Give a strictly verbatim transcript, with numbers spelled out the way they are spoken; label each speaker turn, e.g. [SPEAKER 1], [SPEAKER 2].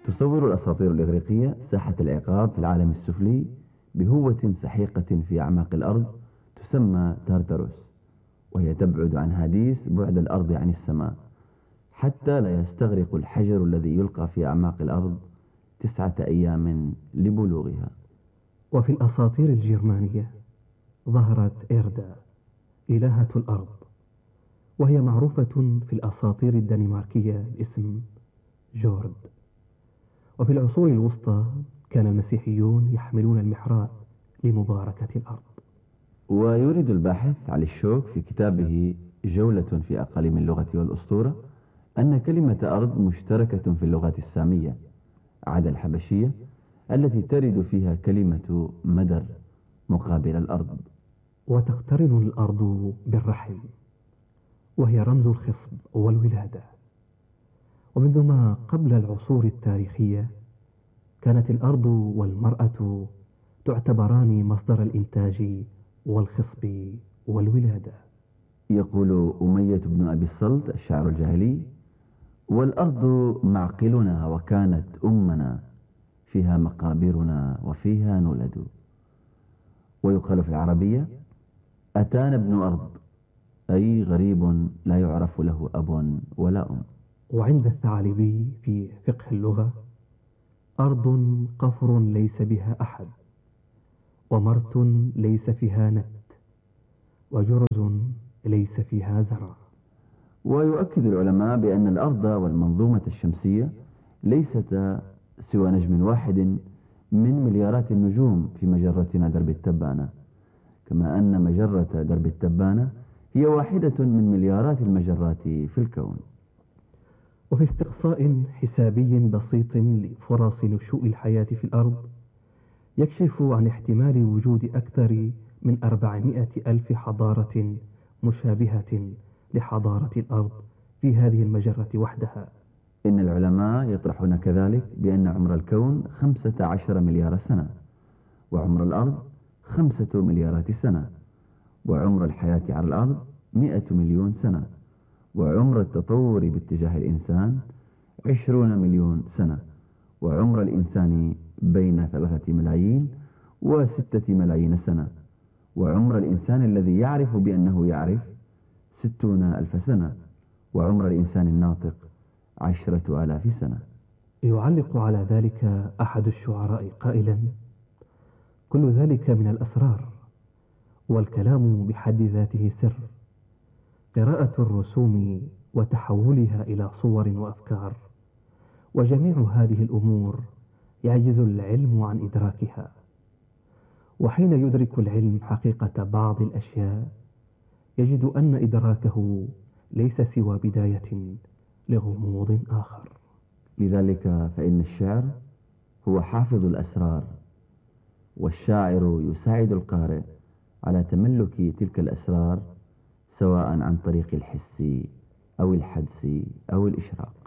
[SPEAKER 1] تصور الأساطير الإغريقية ساحة العقاب في العالم السفلي بهوة سحيقة في أعماق الأرض تسمى تارتاروس، وهي تبعد عن هاديس بعد الأرض عن السماء حتى لا يستغرق الحجر الذي يلقى في أعماق الأرض تسعة أيام لبلوغها.
[SPEAKER 2] وفي الأساطير الجرمانية ظهرت إيردا إلهة الأرض، وهي معروفة في الأساطير الدنماركية باسم جورد. وفي العصور الوسطى كان المسيحيون يحملون المحراء لمباركة الأرض.
[SPEAKER 1] ويريد الباحث علي الشوك في كتابه جولة في أقاليم اللغة والأسطورة أن كلمة أرض مشتركة في اللغات السامية عدا الحبشية التي ترد فيها كلمة مدر مقابل الأرض.
[SPEAKER 2] وتقترن الأرض بالرحم، وهي رمز الخصب والولادة. ومنذ ما قبل العصور التاريخية كانت الأرض والمرأة تعتبران مصدر الإنتاج والخصب والولادة.
[SPEAKER 1] يقول أمية بن أبي الصلت الشاعر الجاهلي: والأرض معقلنا وكانت أمنا، فيها مقابرنا وفيها نولد. ويقال في العربية: أتانا ابن أرض، أي غريب لا يعرف له أب ولا أم.
[SPEAKER 2] وعند الثعلبي في فقه اللغة: أرض قفر ليس بها أحد، ومرت ليس فيها نت، وجرز ليس فيها زرع.
[SPEAKER 1] ويؤكد العلماء بأن الأرض والمنظومة الشمسية ليست سوى نجم واحد من مليارات النجوم في مجرتنا درب التبانة، كما أن مجرة درب التبانة هي واحدة من مليارات المجرات في الكون.
[SPEAKER 2] وفي استقصاء حسابي بسيط لفرص نشوء الحياة في الأرض يكشف عن احتمال وجود أكثر من أربعمائة ألف حضارة مشابهة لحضارة الأرض في هذه المجرة وحدها.
[SPEAKER 1] إن العلماء يطرحون كذلك بأن عمر الكون خمسة عشر مليار سنة، وعمر الأرض خمسة مليارات سنة، وعمر الحياة على الأرض مئة مليون سنة، وعمر التطور باتجاه الإنسان عشرون مليون سنة، وعمر الإنسان بين ثلاثة ملايين وستة ملايين سنة، وعمر الإنسان الذي يعرف بأنه يعرف ستون ألف سنة، وعمر الإنسان الناطق عشرة آلاف سنة.
[SPEAKER 2] يعلق على ذلك أحد الشعراء قائلا: كل ذلك من الأسرار، والكلام بحد ذاته سر، قراءة الرسوم وتحولها إلى صور وأفكار، وجميع هذه الأمور يعجز العلم عن إدراكها. وحين يدرك العلم حقيقة بعض الأشياء يجد أن إدراكه ليس سوى بداية لغموض آخر.
[SPEAKER 1] لذلك فإن الشعر هو حافظ الأسرار، والشاعر يساعد القارئ على تملك تلك الأسرار سواء عن طريق الحس أو الحدس أو الإشراق.